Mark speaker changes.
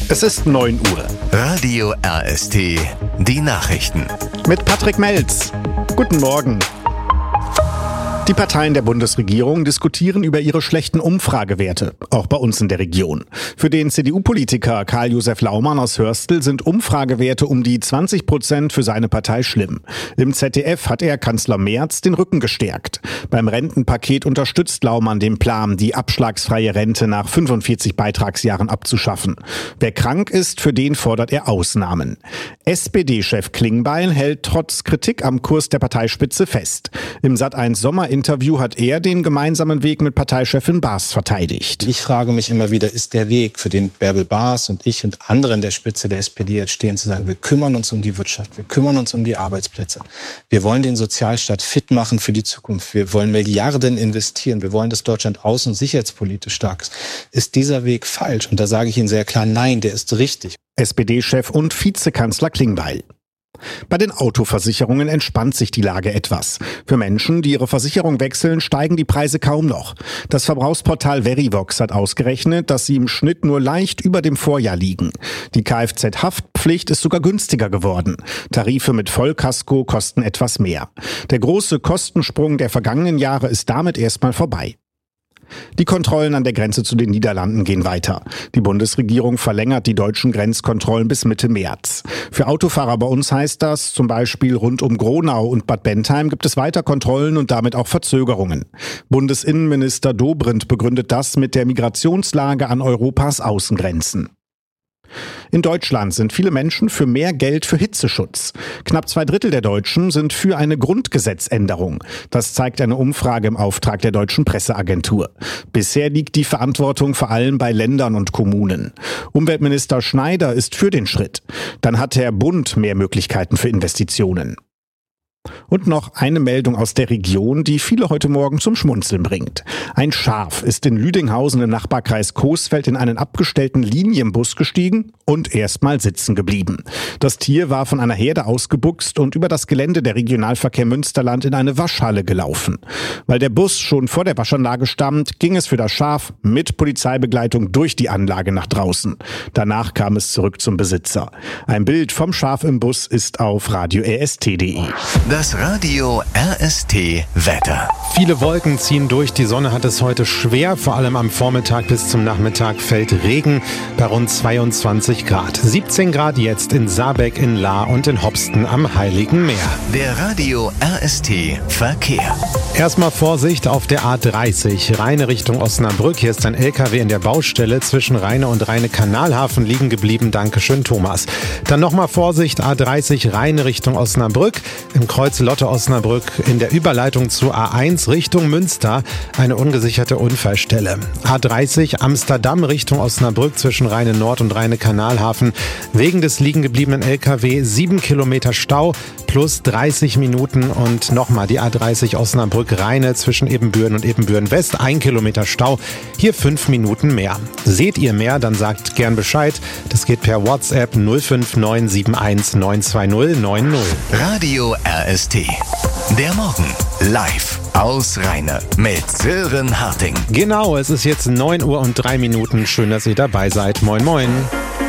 Speaker 1: Es ist 9 Uhr.
Speaker 2: Radio RST, die Nachrichten.
Speaker 1: Mit Patrick Melz. Guten Morgen. Die Parteien der Bundesregierung diskutieren über ihre schlechten Umfragewerte, auch bei uns in der Region. Für den CDU-Politiker Karl-Josef Laumann aus Hörstel sind Umfragewerte um die 20% für seine Partei schlimm. Im ZDF hat er Kanzler Merz den Rücken gestärkt. Beim Rentenpaket unterstützt Laumann den Plan, die abschlagsfreie Rente nach 45 Beitragsjahren abzuschaffen. Wer krank ist, für den fordert er Ausnahmen. SPD-Chef Klingbeil hält trotz Kritik am Kurs der Parteispitze fest. Im Sat.1 Sommerinterview hat er den gemeinsamen Weg mit Parteichefin Baas verteidigt.
Speaker 3: Ich frage mich immer wieder, ist der Weg, für den Bärbel Baas und ich und andere an der Spitze der SPD jetzt stehen, zu sagen, wir kümmern uns um die Wirtschaft, wir kümmern uns um die Arbeitsplätze. Wir wollen den Sozialstaat fit machen für die Zukunft. Wir wollen Milliarden investieren. Wir wollen, dass Deutschland außen- und sicherheitspolitisch stark ist. Ist dieser Weg falsch? Und da sage ich Ihnen sehr klar, nein, der ist richtig.
Speaker 1: SPD-Chef und Vizekanzler Klingbeil. Bei den Autoversicherungen entspannt sich die Lage etwas. Für Menschen, die ihre Versicherung wechseln, steigen die Preise kaum noch. Das Verbrauchsportal Verivox hat ausgerechnet, dass sie im Schnitt nur leicht über dem Vorjahr liegen. Die Kfz-Haftpflicht ist sogar günstiger geworden. Tarife mit Vollkasko kosten etwas mehr. Der große Kostensprung der vergangenen Jahre ist damit erstmal vorbei. Die Kontrollen an der Grenze zu den Niederlanden gehen weiter. Die Bundesregierung verlängert die deutschen Grenzkontrollen bis Mitte März. Für Autofahrer bei uns heißt das, zum Beispiel rund um Gronau und Bad Bentheim gibt es weiter Kontrollen und damit auch Verzögerungen. Bundesinnenminister Dobrindt begründet das mit der Migrationslage an Europas Außengrenzen. In Deutschland sind viele Menschen für mehr Geld für Hitzeschutz. Knapp 2/3 der Deutschen sind für eine Grundgesetzänderung. Das zeigt eine Umfrage im Auftrag der Deutschen Presseagentur. Bisher liegt die Verantwortung vor allem bei Ländern und Kommunen. Umweltminister Schneider ist für den Schritt. Dann hat der Bund mehr Möglichkeiten für Investitionen. Und noch eine Meldung aus der Region, die viele heute Morgen zum Schmunzeln bringt. Ein Schaf ist in Lüdinghausen im Nachbarkreis Coesfeld in einen abgestellten Linienbus gestiegen und erstmal sitzen geblieben. Das Tier war von einer Herde ausgebuchst und über das Gelände der Regionalverkehr Münsterland in eine Waschhalle gelaufen. Weil der Bus schon vor der Waschanlage stand, ging es für das Schaf mit Polizeibegleitung durch die Anlage nach draußen. Danach kam es zurück zum Besitzer. Ein Bild vom Schaf im Bus ist auf radio-rst.de.
Speaker 2: Das Radio RST Wetter.
Speaker 4: Viele Wolken ziehen durch, die Sonne hat es heute schwer, vor allem am Vormittag bis zum Nachmittag fällt Regen bei rund 22 Grad. 17 Grad jetzt in Saarbeck, in Lahr und in Hopsten am Heiligen Meer.
Speaker 2: Der Radio RST Verkehr.
Speaker 4: Erstmal Vorsicht auf der A30, Rheine Richtung Osnabrück. Hier ist ein LKW in der Baustelle zwischen Rheine und Rheine-Kanalhafen liegen geblieben. Dankeschön, Thomas. Dann nochmal Vorsicht, A30, Rheine Richtung Osnabrück. Im Kreuz Lotte-Osnabrück in der Überleitung zur A1 Richtung Münster eine ungesicherte Unfallstelle. A30 Amsterdam Richtung Osnabrück zwischen Rheine Nord und Rheine Kanalhafen. Wegen des liegen gebliebenen LKW 7 Kilometer Stau plus 30 Minuten und nochmal die A30 Osnabrück-Rheine zwischen Ebenbüren und Ebenbüren-West 1 Kilometer Stau. Hier 5 Minuten mehr. Seht ihr mehr, dann sagt gern Bescheid. Das geht per WhatsApp 05971 920 90.
Speaker 2: Radio RST. Der Morgen live aus Rheine mit Sören Harting.
Speaker 4: Genau, es ist jetzt 9 Uhr und 3 Minuten. Schön, dass ihr dabei seid. Moin, moin.